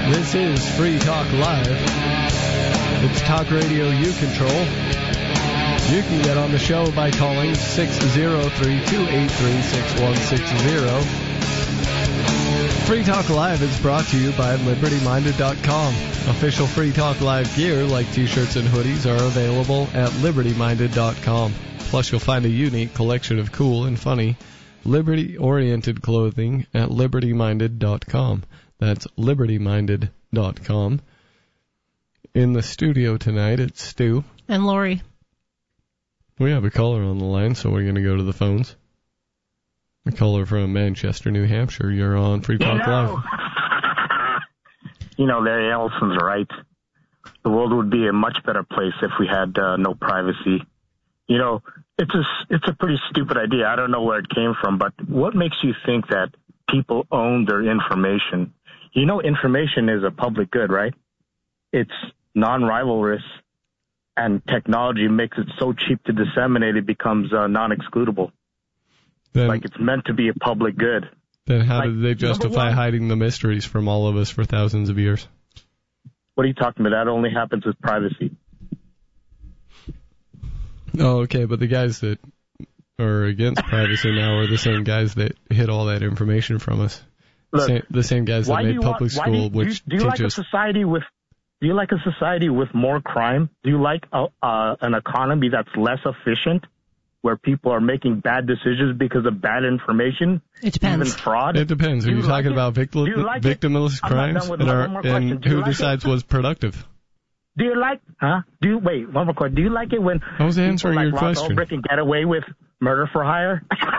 This is Free Talk Live. It's talk radio you control. You can get on the show by calling 603-283-6160. Free Talk Live is brought to you by LibertyMinded.com. Official Free Talk Live gear like t-shirts and hoodies are available at LibertyMinded.com. Plus, you'll find a unique collection of cool and funny liberty-oriented clothing at LibertyMinded.com. That's LibertyMinded.com. In the studio tonight, it's Stu. And Lori. We have a caller on the line, so we're going to go to the phones. A caller from Manchester, New Hampshire. You're on Free Talk Live. You know, Larry Ellison's right. The world would be a much better place if we had no privacy. You know, it's a pretty stupid idea. I don't know where it came from, but what makes you think that people own their information? You know, information is a public good, right? It's non-rivalrous, and technology makes it so cheap to disseminate it becomes non-excludable. Like it's meant to be a public good. Then how did they justify hiding the mysteries from all of us for thousands of years? What are you talking about? That only happens with privacy. Oh, okay, but the guys that are against privacy now are the same guys that hid all that information from us. Look, the same guys that made public school, which do you like a society with? Do you like a society with more crime? Do you like an economy that's less efficient, where people are making bad decisions because of bad information? It depends. Even fraud? It depends. Are you talking about victimless crimes and who decides what's productive? Do you like, wait, one more question. Do you like it when I was answering your question. Ulbricht can get away with murder for hire?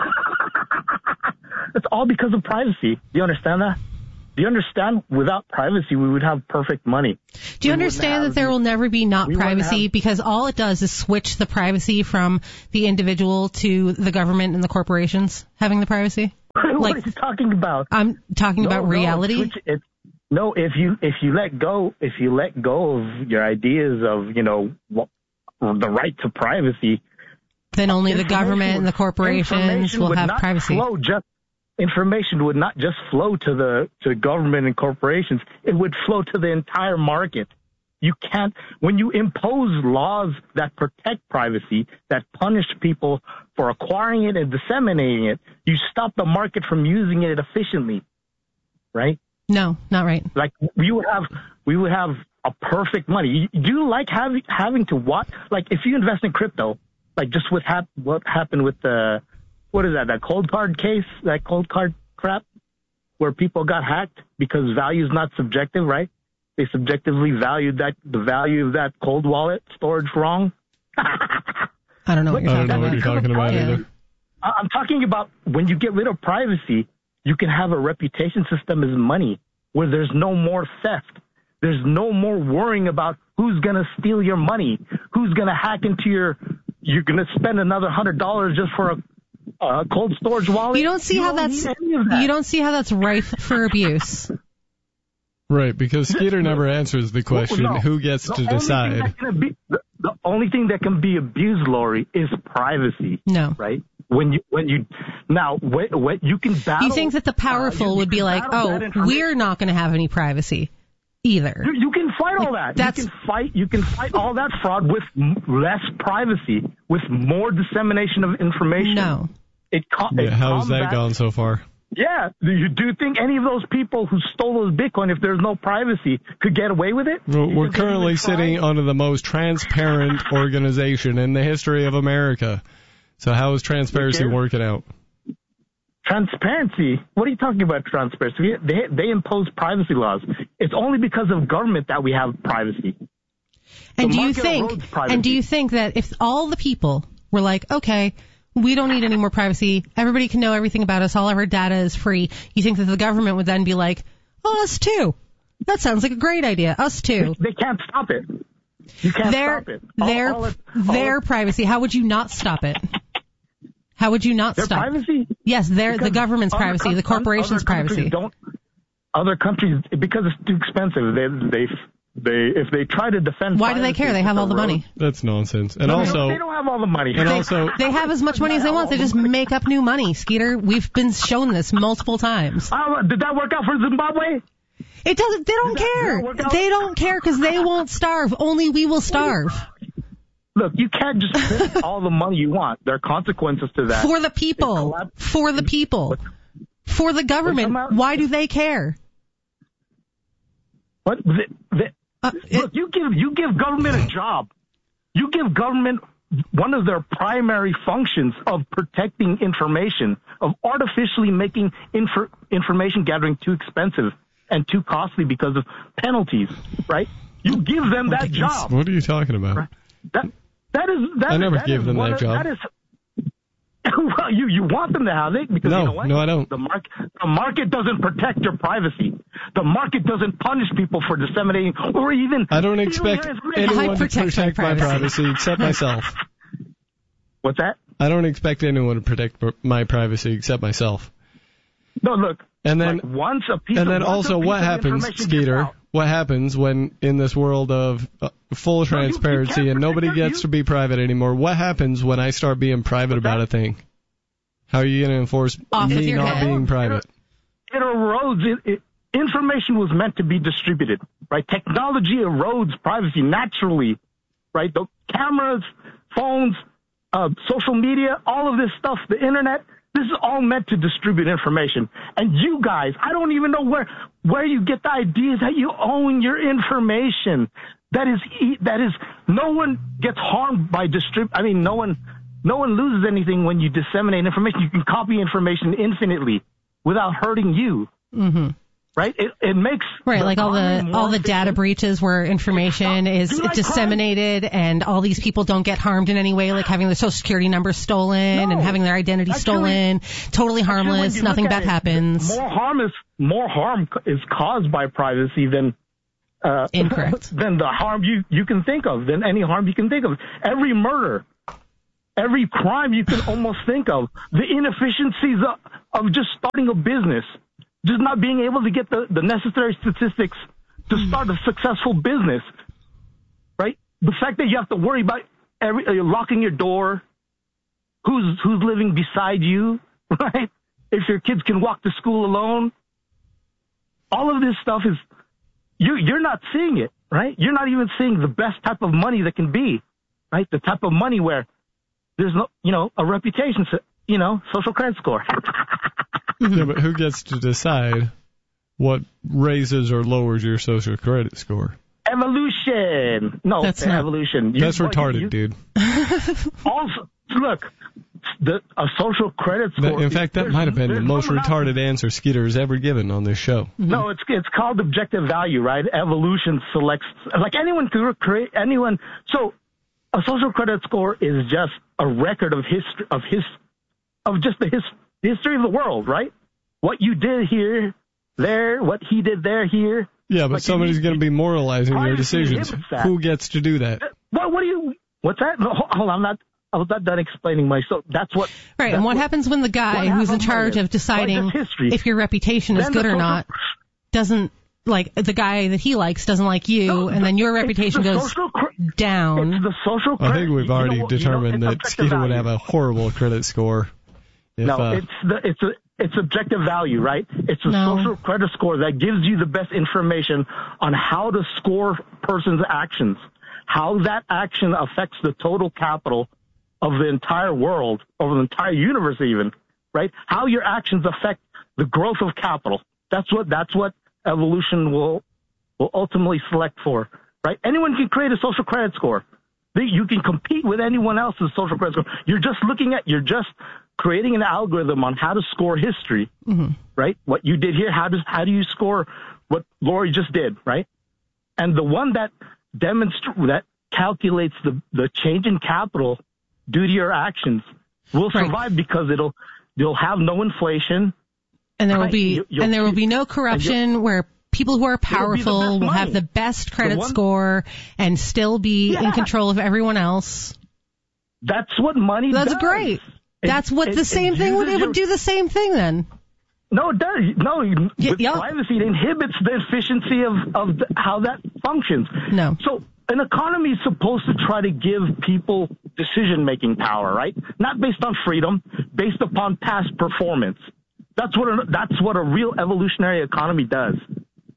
It's all because of privacy. Do you understand that? Do you understand? Without privacy, we would have perfect money. Do you understand that there will never be not privacy because all it does is switch the privacy from the individual to the government and the corporations having the privacy? What are you talking about? I'm talking about reality. If you let go of your ideas of, the right to privacy, then only the government and the corporations will have privacy. Information would not just flow to government and corporations. It would flow to the entire market. You can't, when you impose laws that protect privacy, that punish people for acquiring it and disseminating it, you stop the market from using it efficiently, right? No, not right. Like we would have a perfect money. Do you like having to watch? Like if you invest in crypto, like just what happened with the, what is that cold card case, that cold card crap, where people got hacked because value is not subjective, right? They subjectively valued the value of that cold wallet storage wrong. I don't know what you're talking about either. I'm talking about when you get rid of privacy, you can have a reputation system as money where there's no more theft. There's no more worrying about who's going to steal your money, who's going to hack into you're going to spend another $100 just for a cold storage wallet. You don't see how that's rife for abuse. Right, because Skeeter never answers the question, who gets to decide? The only thing that can be abused, Lori, is privacy. No. Right? When you can battle. You think that the powerful would be like, we're not going to have any privacy either. You can fight all that. You can fight all that fraud with less privacy, with more dissemination of information. No. How's that gone so far? Yeah. Do you think any of those people who stole those Bitcoin, if there's no privacy, could get away with it? We're currently sitting under the most transparent organization in the history of America. So how is transparency working out? Transparency? What are you talking about, transparency? They impose privacy laws. It's only because of government that we have privacy. And do you think that if all the people were like, okay, we don't need any more privacy, everybody can know everything about us, all of our data is free, you think that the government would then be like, us too? That sounds like a great idea. Us too. They can't stop it. You can't stop it. Their privacy. How would you not stop it? How would you not stop privacy? Yes, the government's privacy, the corporation's privacy. Other countries, because it's too expensive, if they try to defend. Why do they care? They have all the money. That's nonsense. And they don't have all the money. And they have as much money as they want. They just make up new money. Skeeter, we've been shown this multiple times. Did that work out for Zimbabwe? It doesn't. They don't care. They don't care because they won't starve. Only we will starve. Look, you can't just spend all the money you want. There are consequences to that. For the people. For the people. For the government. Why do they care? What? Look, you give government a job. You give government one of their primary functions of protecting information, of artificially making information gathering too expensive and too costly because of penalties, right? You give them that job. What are you talking about? Right? I never gave them that job. Well, you want them to have it because you know what? No, I don't. The market doesn't protect your privacy. The market doesn't punish people for disseminating or even. I don't expect anyone to protect my privacy except myself. What's that? I don't expect anyone to protect my privacy except myself. No, look. And then what happens, Skeeter? What happens when in this world of full transparency and nobody gets to be private anymore? What happens when I start being private about a thing? How are you going to enforce me not being private? It erodes. Information was meant to be distributed, right? Technology erodes privacy naturally, right? The cameras, phones, social media, all of this stuff, the internet. This is all meant to distribute information. And you guys, I don't even know where you get the ideas that you own your information. That is, no one gets harmed by no one loses anything when you disseminate information. You can copy information infinitely without hurting you. Mm-hmm. Right? It makes like all the data breaches where information is disseminated and all these people don't get harmed in any way, like having their social security number stolen and having their identity stolen, totally harmless, nothing bad happens. More harm is caused by privacy than incorrect than the harm you can think of, than any harm you can think of. Every murder, every crime you can almost think of, the inefficiencies of just starting a business. Just not being able to get the necessary statistics to start a successful business, right? The fact that you have to worry about locking your door, who's living beside you, right? If your kids can walk to school alone, all of this stuff is you're not seeing it, right? You're not even seeing the best type of money that can be, right? The type of money where there's no, a reputation, social credit score. Yeah, but who gets to decide what raises or lowers your social credit score? Evolution. No, that's not evolution. That's retarded, dude. Also, look, a social credit score. In fact, that might have been the most retarded answer Skeeter has ever given on this show. Mm-hmm. No, it's called objective value, right? Evolution selects, like anyone could create anyone. So a social credit score is just a record of history of the history of the world, right? What you did here, there, what he did there, here. Yeah, but somebody's going to be moralizing your decisions. Who gets to do that? What's that? No, hold on, I was not done explaining myself. That's what. Right, and what happens when the guy who's in charge of deciding if your reputation is good or not doesn't, like, the guy that he likes doesn't like you, and then your reputation goes down. It's the social credit. I think we've already determined that Skeeter would have a horrible credit score. It's objective value, right? It's a social credit score that gives you the best information on how to score a person's actions, how that action affects the total capital of the entire world, or the entire universe even, right? How your actions affect the growth of capital. That's what evolution will ultimately select for, right? Anyone can create a social credit score. You can compete with anyone else's social credit score. You're just creating an algorithm on how to score history, right? What you did here, how do you score what Lori just did, right? And the one that calculates the change in capital due to your actions will survive because you'll have no inflation. And there will be no corruption where people who are powerful will have the best credit score and still be in control of everyone else. That's what money does. That's great. That's what the same thing would. It would do the same thing then. No, it does. No, with privacy, it inhibits the efficiency of how that functions. No. So an economy is supposed to try to give people decision-making power, right? Not based on freedom, based upon past performance. That's what a real evolutionary economy does.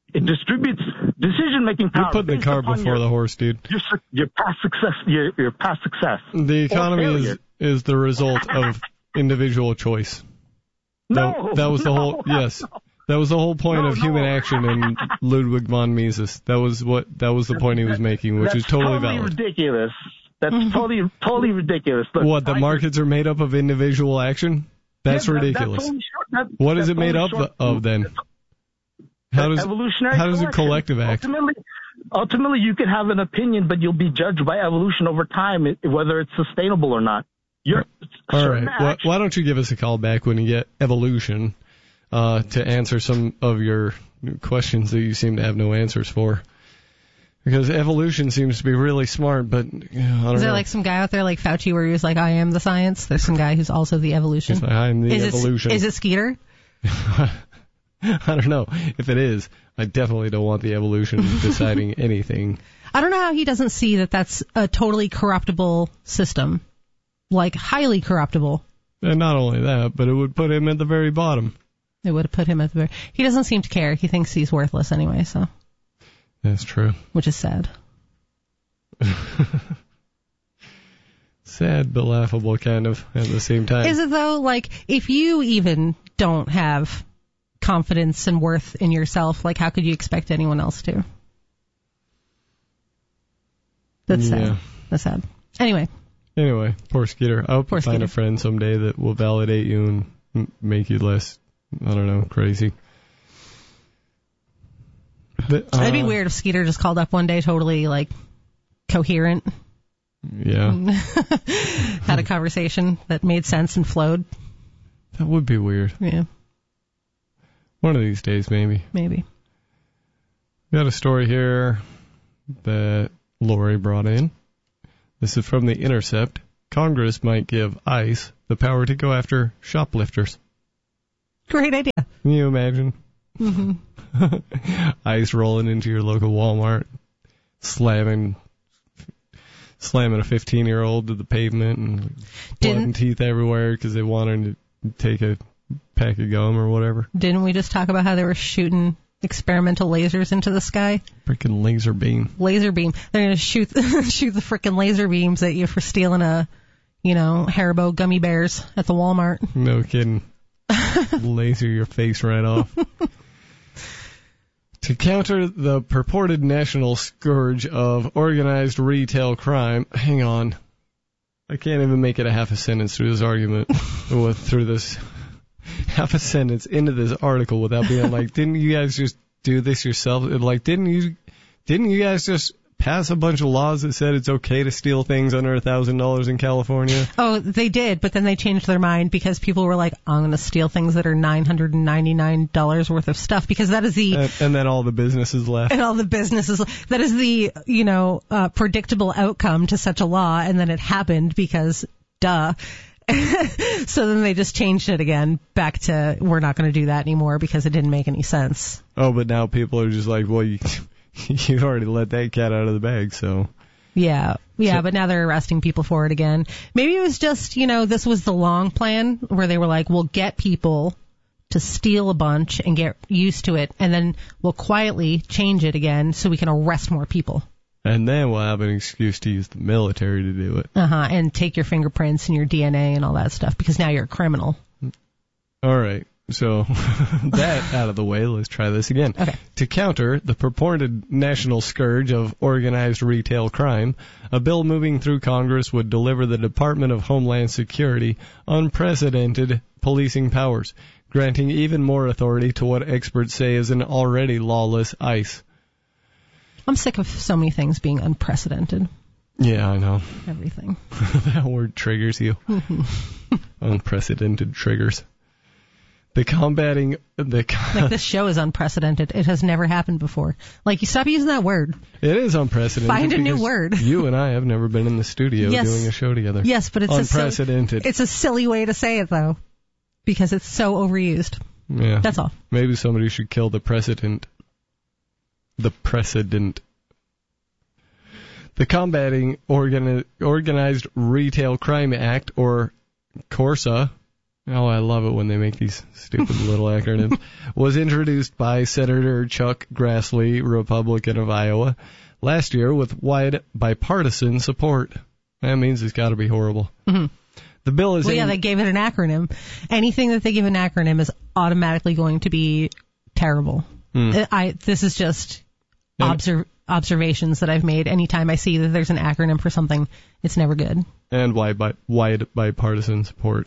It distributes decision-making power. You're putting the cart before the horse, dude. Your past success. Your past success. The economy is the result of individual choice. That was the whole. Yes. That was the whole point of human action in Ludwig von Mises. That was the point he was making, which is totally valid. Ridiculous. That's totally ridiculous. Look, what, the markets are made up of individual action? That's ridiculous. What is it made up of then? How does a collective act? Ultimately, you can have an opinion, but you'll be judged by evolution over time, whether it's sustainable or not. All right. Why don't you give us a call back when you get evolution to answer some of your questions that you seem to have no answers for? Because evolution seems to be really smart, but I don't know. Is there like some guy out there like Fauci where he was like, I am the science? There's some guy who's also the evolution. He's like, I am the evolution. Is it Skeeter? I don't know. If it is, I definitely don't want the evolution deciding anything. I don't know how he doesn't see that that's a totally corruptible system. Like, highly corruptible. And not only that, but it would put him at the very bottom. It would have put him at the very... He doesn't seem to care. He thinks he's worthless anyway, so... That's true. Which is sad. Sad but laughable, kind of, at the same time. Is it, though? Like, if you even don't have confidence and worth in yourself, like, how could you expect anyone else to? That's sad. That's sad. Anyway, poor Skeeter. I hope you find a friend someday that will validate you and make you less, I don't know, crazy. It'd be weird if Skeeter just called up one day totally, like, coherent. Yeah. Had a conversation that made sense and flowed. That would be weird. Yeah. One of these days, maybe. Maybe. We got a story here that Lori brought in. This is from The Intercept. Congress might give ICE the power to go after shoplifters. Great idea. Can you imagine? Mm-hmm. ICE rolling into your local Walmart, slamming a 15-year-old to the pavement and blood and teeth everywhere because they wanted to take a pack of gum or whatever. Didn't we just talk about how they were shooting experimental lasers into the sky? Freaking laser beam. Laser beam. They're going to shoot the freaking laser beams at you for stealing Haribo gummy bears at the Walmart. No kidding. Laser your face right off. To counter the purported national scourge of organized retail crime, hang on, I can't even make it a half a sentence through this argument, through this half a sentence into this article without being like, didn't you guys just do this yourself? Like, didn't you guys just pass a bunch of laws that said it's okay to steal things under $1,000 in California? Oh, they did, but then they changed their mind because people were like, I'm going to steal things that are $999 worth of stuff because that is the... And then all the businesses left. And all the businesses... That is the, predictable outcome to such a law, and then it happened because, duh. So then they just changed it again back to, we're not going to do that anymore because it didn't make any sense. Oh, but now people are just like, well, you've already let that cat out of the bag, so... Yeah, but now they're arresting people for it again. Maybe it was just, this was the long plan where they were like, we'll get people to steal a bunch and get used to it, and then we'll quietly change it again so we can arrest more people. And then we'll have an excuse to use the military to do it. And take your fingerprints and your DNA and all that stuff, because now you're a criminal. All right. So, that out of the way, let's try this again. Okay. To counter the purported national scourge of organized retail crime, a bill moving through Congress would deliver the Department of Homeland Security unprecedented policing powers, granting even more authority to what experts say is an already lawless ICE. I'm sick of so many things being unprecedented. Yeah, I know. Everything. That word triggers you. Unprecedented triggers. Like, this show is unprecedented. It has never happened before. Like, you stop using that word. It is unprecedented. Find a new word. You and I have never been in the studio doing a show together. Yes, but it's unprecedented. It's a silly way to say it, though, because it's so overused. Yeah. That's all. Maybe somebody should kill the precedent. The precedent. The Combating Organized Retail Crime Act, or CORSA, Oh, I love it when they make these stupid little acronyms. Was introduced by Senator Chuck Grassley, Republican of Iowa, last year with wide bipartisan support. That means it's got to be horrible. Mm-hmm. The bill is... Well, yeah, they gave it an acronym. Anything that they give an acronym is automatically going to be terrible. This is just observations that I've made. Anytime I see that there's an acronym for something, it's never good. And wide bipartisan support.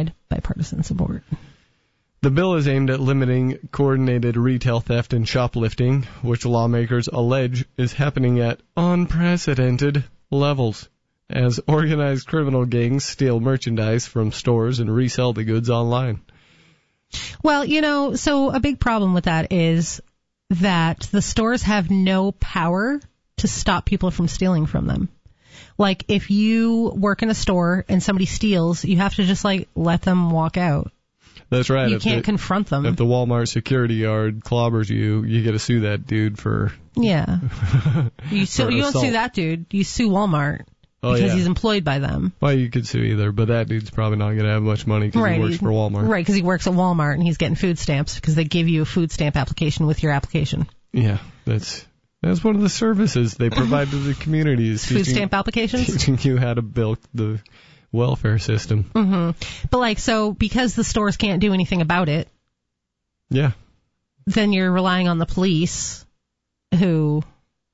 The bill is aimed at limiting coordinated retail theft and shoplifting, which lawmakers allege is happening at unprecedented levels, as organized criminal gangs steal merchandise from stores and resell the goods online. Well, so a big problem with that is that the stores have no power to stop people from stealing from them. Like, if you work in a store and somebody steals, you have to just, let them walk out. That's right. You can't confront them. If the Walmart security guard clobbers you, you got to sue that dude for... Yeah. You don't sue that dude. You sue Walmart. Because he's employed by them. Well, you could sue either, but that dude's probably not going to have much money because he works for Walmart. Right, because he works at Walmart and he's getting food stamps because they give you a food stamp application with your application. Yeah, that's one of the services they provide to the communities. Food stamp applications? Teaching you how to build the welfare system. Mm-hmm. But, so because the stores can't do anything about it, yeah, then you're relying on the police who,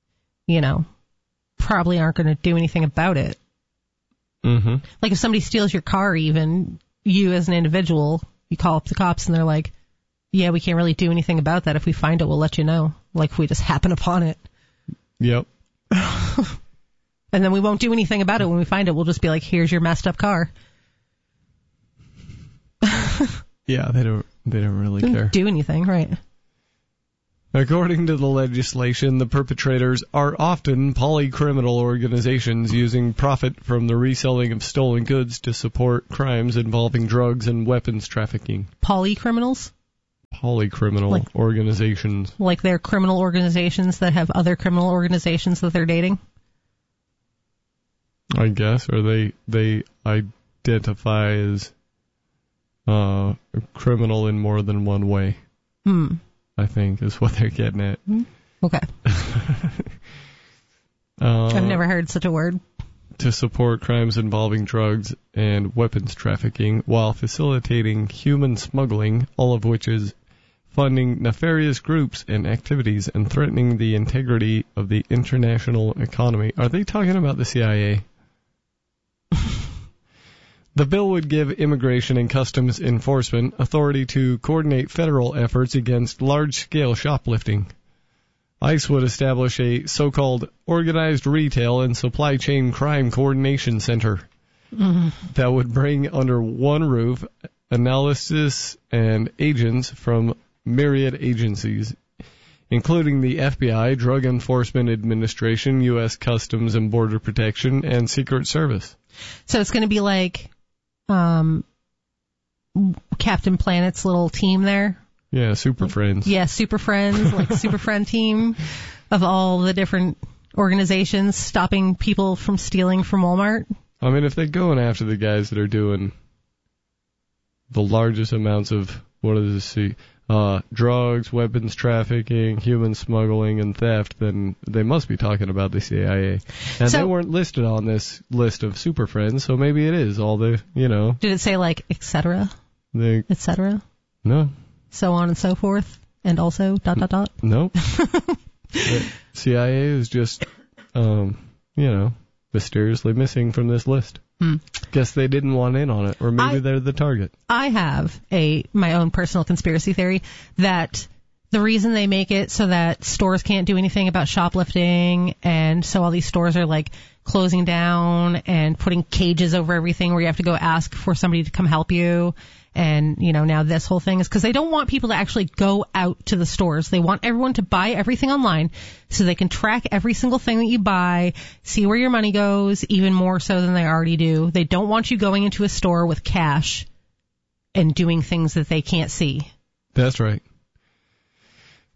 probably aren't going to do anything about it. Mm-hmm. Like, if somebody steals your car, even, you as an individual, you call up the cops and they're like, yeah, we can't really do anything about that. If we find it, we'll let you know. Like, if we just happen upon it. Yep. And then we won't do anything about it when we find it. We'll just be like, here's your messed up car. Yeah, they don't really care. Do anything, right. According to the legislation, the perpetrators are often polycriminal organizations using profit from the reselling of stolen goods to support crimes involving drugs and weapons trafficking. Polycriminals? Polycriminal organizations. Like they're criminal organizations that have other criminal organizations that they're dating? I guess. Or they identify as criminal in more than one way. I think is what they're getting at. Okay. I've never heard such a word. To support crimes involving drugs and weapons trafficking while facilitating human smuggling, all of which is funding nefarious groups and activities and threatening the integrity of the international economy. Are they talking about the CIA? The bill would give Immigration and Customs Enforcement authority to coordinate federal efforts against large-scale shoplifting. ICE would establish a so-called Organized Retail and Supply Chain Crime Coordination Center that would bring under one roof analysis and agents from myriad agencies, including the FBI, Drug Enforcement Administration, U.S. Customs and Border Protection, and Secret Service. So it's going to be like Captain Planet's little team there? Yeah, Super Friends. Yeah, Super Friends, like Super Friend team of all the different organizations stopping people from stealing from Walmart. I mean, if they're going after the guys that are doing the largest amounts of, drugs, weapons trafficking, human smuggling, and theft, then they must be talking about the CIA. And they weren't listed on this list of Super Friends, so maybe it is all the, Did it say, et cetera? Et cetera? No. So on and so forth, and also ... Nope. The CIA is just, mysteriously missing from this list. Guess they didn't want in on it, or maybe they're the target. I have my own personal conspiracy theory that the reason they make it so that stores can't do anything about shoplifting, and so all these stores are closing down and putting cages over everything where you have to go ask for somebody to come help you. And, now this whole thing is because they don't want people to actually go out to the stores. They want everyone to buy everything online so they can track every single thing that you buy, see where your money goes, even more so than they already do. They don't want you going into a store with cash and doing things that they can't see. That's right.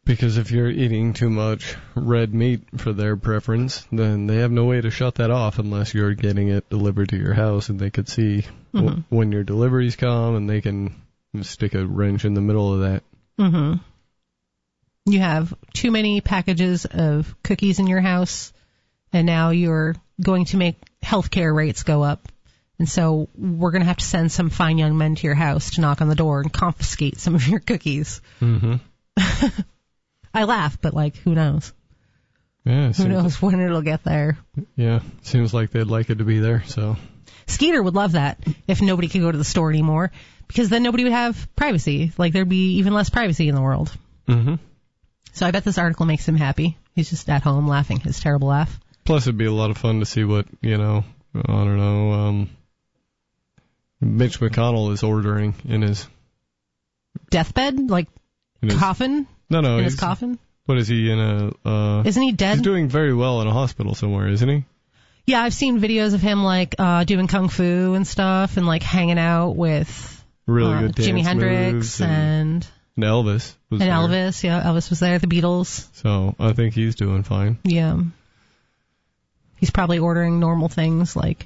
Because if you're eating too much red meat for their preference, then they have no way to shut that off unless you're getting it delivered to your house, and they could see when your deliveries come, and they can stick a wrench in the middle of that. Mm-hmm. You have too many packages of cookies in your house, and now you're going to make healthcare rates go up. And so we're going to have to send some fine young men to your house to knock on the door and confiscate some of your cookies. Mm-hmm. I laugh, but, who knows? Yeah, who knows when it'll get there? Yeah, seems like they'd like it to be there, so. Skeeter would love that if nobody could go to the store anymore, because then nobody would have privacy. There'd be even less privacy in the world. Mm-hmm. So I bet this article makes him happy. He's just at home laughing his terrible laugh. Plus, it'd be a lot of fun to see what, I don't know, Mitch McConnell is ordering in his... Deathbed? Coffin? No. In his coffin? What is he in a... Isn't he dead? He's doing very well in a hospital somewhere, isn't he? Yeah, I've seen videos of him, doing kung fu and stuff and, hanging out with really good dance Jimi Hendrix and Elvis was there. Elvis, yeah. Elvis was there, the Beatles. So I think he's doing fine. Yeah. He's probably ordering normal things like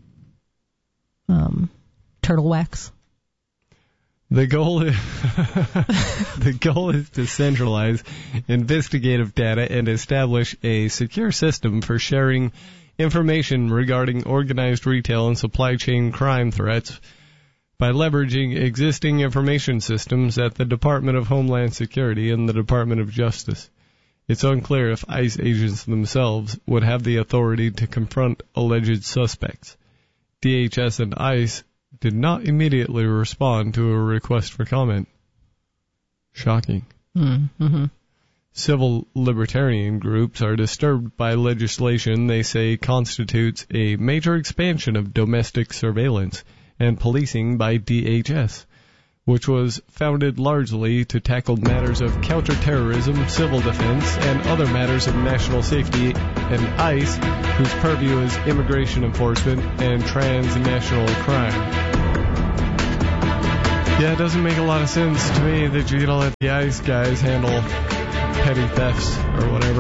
turtle wax. The goal is to centralize investigative data and establish a secure system for sharing information regarding organized retail and supply chain crime threats by leveraging existing information systems at the Department of Homeland Security and the Department of Justice. It's unclear if ICE agents themselves would have the authority to confront alleged suspects. DHS and ICE did not immediately respond to a request for comment. Shocking. Mm-hmm. Civil libertarian groups are disturbed by legislation they say constitutes a major expansion of domestic surveillance and policing by DHS, which was founded largely to tackle matters of counterterrorism, civil defense, and other matters of national safety, and ICE, whose purview is immigration enforcement and transnational crime. Yeah, it doesn't make a lot of sense to me that you're going to let the ICE guys handle petty thefts or whatever.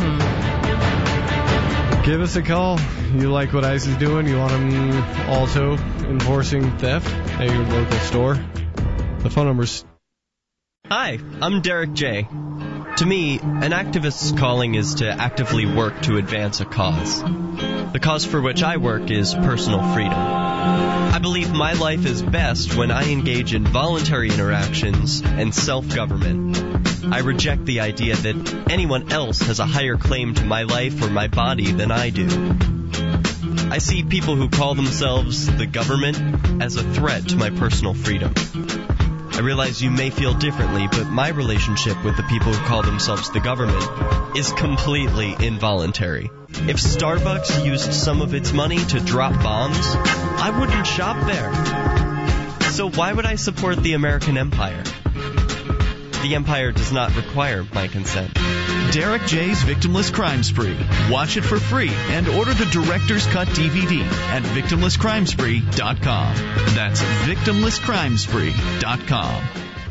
Mm-hmm. Give us a call. You like what ICE is doing? You want them also enforcing theft at your local store? The phone number's... Hi, I'm Derek J. To me, an activist's calling is to actively work to advance a cause. The cause for which I work is personal freedom. I believe my life is best when I engage in voluntary interactions and self-government. I reject the idea that anyone else has a higher claim to my life or my body than I do. I see people who call themselves the government as a threat to my personal freedom. I realize you may feel differently, but my relationship with the people who call themselves the government is completely involuntary. If Starbucks used some of its money to drop bombs, I wouldn't shop there. So why would I support the American empire? The empire does not require my consent. Derek J's Victimless Crime Spree. Watch it for free and order the Director's Cut DVD at victimlesscrimespree.com. That's victimlesscrimespree.com.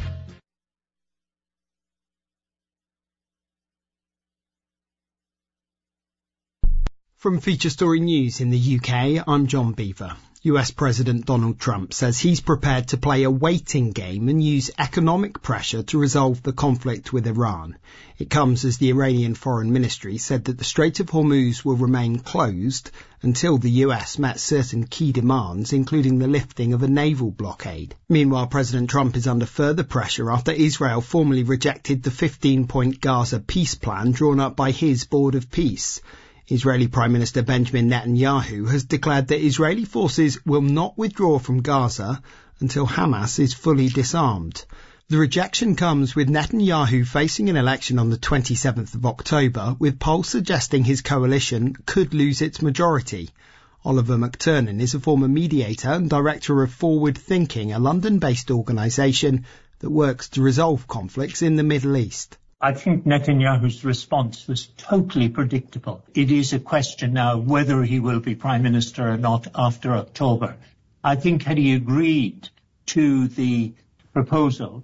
From Feature Story News in the UK, I'm John Beaver. US President Donald Trump says he's prepared to play a waiting game and use economic pressure to resolve the conflict with Iran. It comes as the Iranian Foreign Ministry said that the Strait of Hormuz will remain closed until the US met certain key demands, including the lifting of a naval blockade. Meanwhile, President Trump is under further pressure after Israel formally rejected the 15-point Gaza peace plan drawn up by his Board of Peace. Israeli Prime Minister Benjamin Netanyahu has declared that Israeli forces will not withdraw from Gaza until Hamas is fully disarmed. The rejection comes with Netanyahu facing an election on the 27th of October, with polls suggesting his coalition could lose its majority. Oliver McTernan is a former mediator and director of Forward Thinking, a London-based organisation that works to resolve conflicts in the Middle East. I think Netanyahu's response was totally predictable. It is a question now whether he will be Prime Minister or not after October. I think had he agreed to the proposals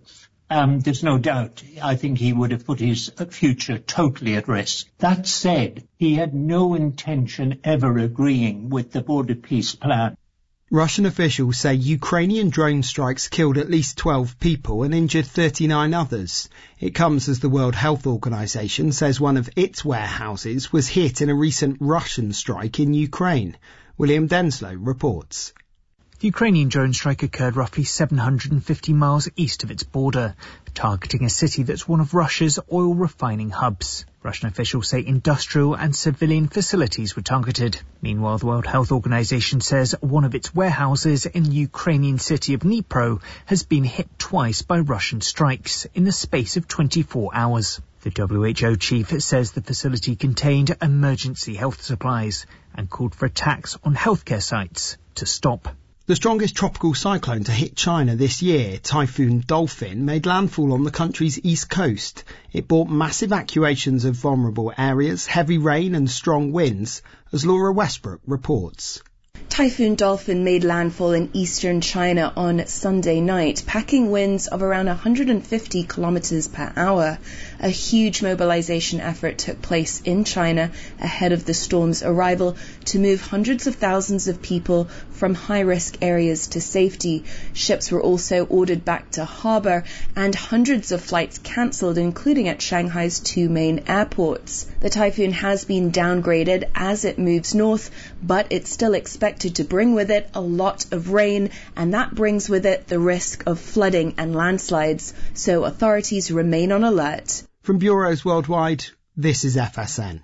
there's no doubt. I think he would have put his future totally at risk. That said, he had no intention ever agreeing with the border peace plan. Russian officials say Ukrainian drone strikes killed at least 12 people and injured 39 others. It comes as the World Health Organization says one of its warehouses was hit in a recent Russian strike in Ukraine. William Denslow reports. The Ukrainian drone strike occurred roughly 750 miles east of its border, targeting a city that's one of Russia's oil refining hubs. Russian officials say industrial and civilian facilities were targeted. Meanwhile, the World Health Organization says one of its warehouses in the Ukrainian city of Dnipro has been hit twice by Russian strikes in the space of 24 hours. The WHO chief says the facility contained emergency health supplies and called for attacks on healthcare sites to stop. The strongest tropical cyclone to hit China this year, Typhoon Dolphin, made landfall on the country's east coast. It brought massive evacuations of vulnerable areas, heavy rain and strong winds, as Laura Westbrook reports. Typhoon Dolphin made landfall in eastern China on Sunday night, packing winds of around 150 kilometers per hour. A huge mobilization effort took place in China ahead of the storm's arrival to move hundreds of thousands of people from high-risk areas to safety. Ships were also ordered back to harbor and hundreds of flights cancelled, including at Shanghai's two main airports. The typhoon has been downgraded as it moves north, but it's still expected to bring with it a lot of rain, and that brings with it the risk of flooding and landslides, so authorities remain on alert. From bureaus worldwide, this is FSN.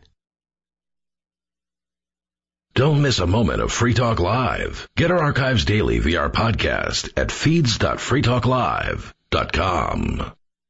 Don't miss a moment of Free Talk Live. Get our archives daily via our podcast at feeds.freetalklive.com.